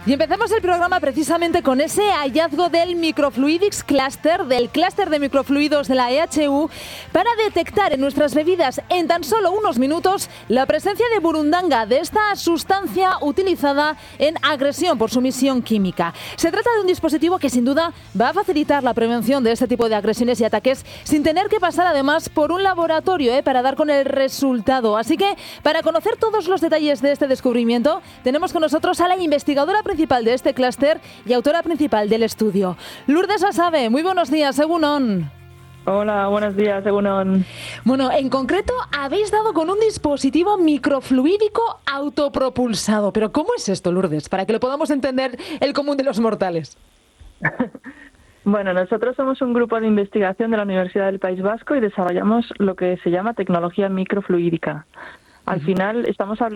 Y empezamos el programa precisamente con ese hallazgo del Microfluidics Cluster, del clúster de microfluidos de la EHU, para detectar en nuestras bebidas en tan solo unos minutos la presencia de burundanga, de esta sustancia utilizada en agresión por su misión química. Se trata de un dispositivo que sin duda va a facilitar la prevención de este tipo de agresiones y ataques sin tener que pasar además por un laboratorio para dar con el resultado. Así que para conocer todos los detalles de este descubrimiento tenemos con nosotros a la investigadora principal de este clúster y autora principal del estudio, Lourdes Basabe. Muy buenos días, Egunon. Hola, buenos días, Egunon. Bueno, en concreto habéis dado con un dispositivo microfluídico autopropulsado. Pero ¿cómo es esto, Lourdes? Para que lo podamos entender el común de los mortales. Bueno, nosotros somos un grupo de investigación de la Universidad del País Vasco y desarrollamos lo que se llama tecnología microfluídica. Al final estamos